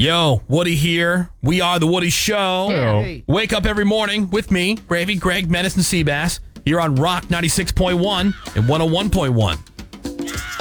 Yo, Woody here. We are The Woody Show. Hey. Wake up every morning with me, Gravy, Greg, Menace, and Seabass, here on Rock 96.1 and 101.1.